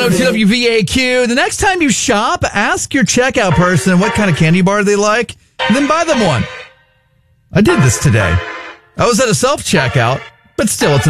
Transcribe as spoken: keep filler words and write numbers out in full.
O T W V A Q. The next time you shop, ask your checkout person what kind of candy bar they like, and then buy them one. I did this today. I was at a self-checkout, but still, it's